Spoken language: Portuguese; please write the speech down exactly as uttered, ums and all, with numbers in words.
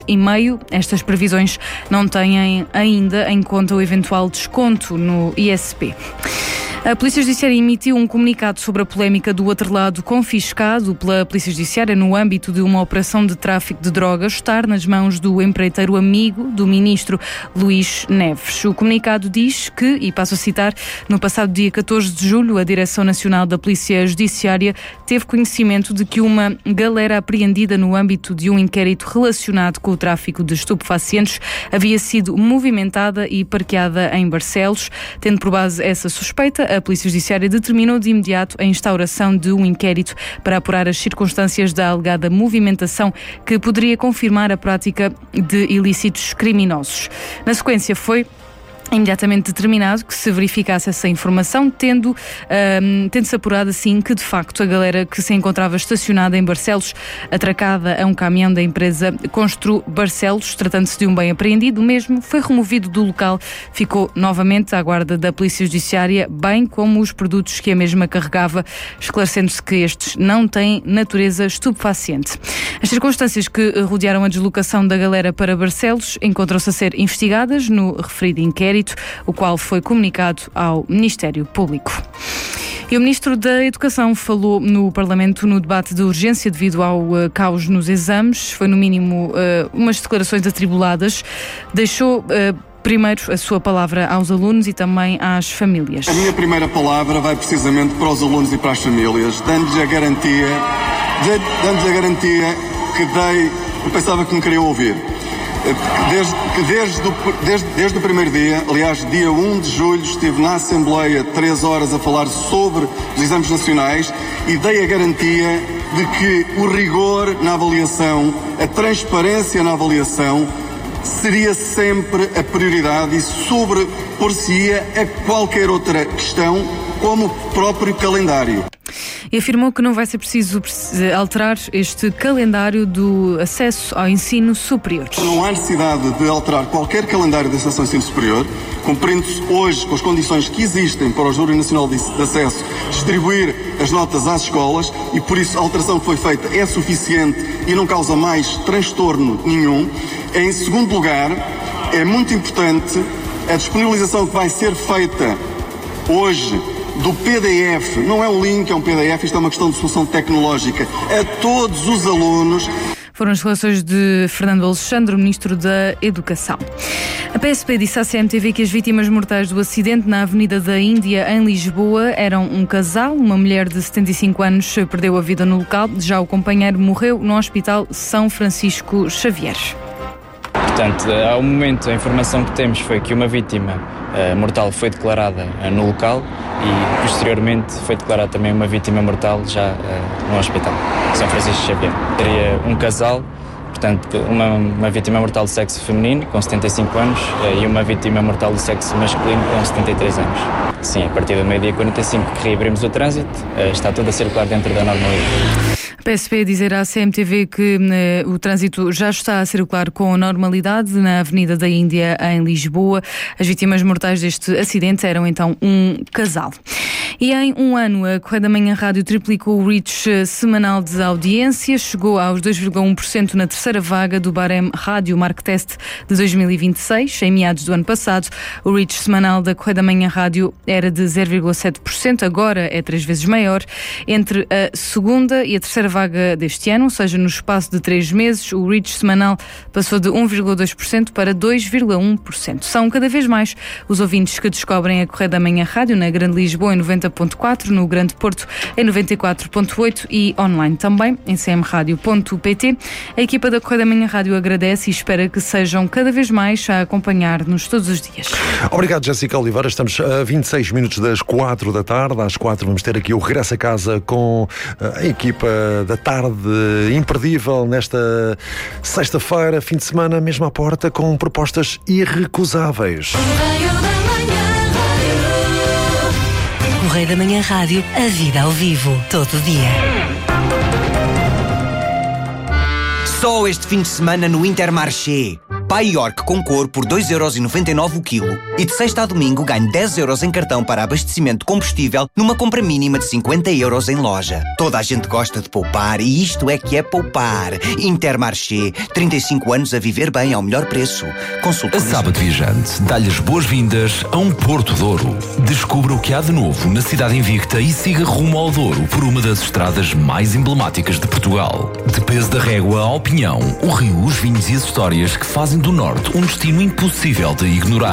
e meio. Estas previsões não têm ainda em conta o eventual desconto no I S P. A Polícia Judiciária emitiu um comunicado sobre a polémica do outro lado confiscado pela Polícia Judiciária no âmbito de uma operação de tráfico de drogas estar nas mãos do empreiteiro amigo do ministro Luís Neves. O comunicado diz que, e passo a citar, no passado dia catorze de julho, a Direção Nacional da Polícia Judiciária teve conhecimento de que uma galera apreendida no âmbito de um inquérito relacionado com o tráfico de estupefacientes havia sido movimentada e parqueada em Barcelos. Tendo por base essa suspeita, a Polícia Judiciária determinou de imediato a instauração de um inquérito para apurar as circunstâncias da alegada movimentação que poderia confirmar a prática de ilícitos criminosos. Na sequência, foi imediatamente determinado que se verificasse essa informação, tendo, um, tendo-se apurado assim que, de facto, a galera que se encontrava estacionada em Barcelos, atracada a um caminhão da empresa Constru Barcelos, tratando-se de um bem apreendido, o mesmo foi removido do local, ficou novamente à guarda da Polícia Judiciária, bem como os produtos que a mesma carregava, esclarecendo-se que estes não têm natureza estupefaciente. As circunstâncias que rodearam a deslocação da galera para Barcelos encontram-se a ser investigadas no referido inquérito, o qual foi comunicado ao Ministério Público. E o Ministro da Educação falou no Parlamento no debate de urgência devido ao uh, caos nos exames. Foi, no mínimo, uh, umas declarações atribuladas. Deixou uh, primeiro a sua palavra aos alunos e também às famílias. A minha primeira palavra vai precisamente para os alunos e para as famílias, dando-lhes a garantia, dando-lhes a garantia que dei, eu pensava que me queriam ouvir. Desde, desde, o, desde, desde o primeiro dia, aliás, dia um de julho, estive na Assembleia três horas a falar sobre os exames nacionais e dei a garantia de que o rigor na avaliação, a transparência na avaliação, seria sempre a prioridade e sobrepor-se-ia a qualquer outra questão, como o próprio calendário. E afirmou que não vai ser preciso alterar este calendário do acesso ao ensino superior. Não há necessidade de alterar qualquer calendário de acesso ao ensino superior, cumprindo-se hoje com as condições que existem para o Júri Nacional de Acesso distribuir as notas às escolas e por isso a alteração que foi feita é suficiente e não causa mais transtorno nenhum. Em segundo lugar, é muito importante a disponibilização que vai ser feita hoje do P D F, não é um link, é um P D F, isto é uma questão de solução tecnológica, a todos os alunos. Foram as relações de Fernando Alexandre, Ministro da Educação. A P S P disse à C M T V que as vítimas mortais do acidente na Avenida da Índia, em Lisboa, eram um casal. Uma mulher de setenta e cinco anos perdeu a vida no local, já o companheiro morreu no Hospital São Francisco Xavier. Portanto, ao momento, a informação que temos foi que uma vítima uh, mortal foi declarada uh, no local e, posteriormente, foi declarada também uma vítima mortal já uh, no Hospital São Francisco Xavier. Teria um casal, portanto, uma, uma vítima mortal de sexo feminino, com setenta e cinco anos, uh, e uma vítima mortal de sexo masculino, com setenta e três anos. Sim, a partir do meio-dia quarenta e cinco que reabrimos o trânsito, uh, está tudo a circular dentro da normalidade. A P S P dizer à C M T V que eh, o trânsito já está a circular com normalidade na Avenida da Índia, em Lisboa. As vítimas mortais deste acidente eram então um casal. E em um ano, a Correio da Manhã Rádio triplicou o reach semanal de audiência, chegou aos dois vírgula um por cento na terceira vaga do Barem Rádio Marktest de dois mil e vinte e seis. Em meados do ano passado, o reach semanal da Correio da Manhã Rádio era de zero vírgula sete por cento, agora é três vezes maior. Entre a segunda e a terceira vaga deste ano, ou seja, no espaço de três meses, o reach semanal passou de um vírgula dois por cento para dois vírgula um por cento. São cada vez mais os ouvintes que descobrem a Correio da Manhã Rádio na Grande Lisboa em noventa ponto quatro, no Grande Porto em noventa e quatro ponto oito e online também em c m radio ponto p t. A equipa da Correio da Manhã Rádio agradece e espera que sejam cada vez mais a acompanhar-nos todos os dias. Obrigado, Jéssica Oliveira. Estamos a vinte e seis minutos das quatro da tarde. Às quatro vamos ter aqui o Regresso a Casa com a equipa da tarde imperdível nesta sexta-feira, fim de semana, mesmo à porta, com propostas irrecusáveis. Correio da Manhã Rádio, a vida ao vivo, todo dia. Só este fim de semana no Intermarché. Pai York com cor por dois euros e noventa e nove o quilo. E de sexta a domingo ganhe dez euros em cartão para abastecimento de combustível numa compra mínima de cinquenta euros em loja. Toda a gente gosta de poupar e isto é que é poupar. Intermarché, trinta e cinco anos a viver bem ao melhor preço. Consulte. A Sábado Viajante dá-lhe as boas-vindas a um Porto Douro. Descubra o que há de novo na cidade invicta e siga rumo ao Douro por uma das estradas mais emblemáticas de Portugal. De Peso da Régua à Opinião, o rio, os vinhos e as histórias que fazem do Norte um destino impossível de ignorar.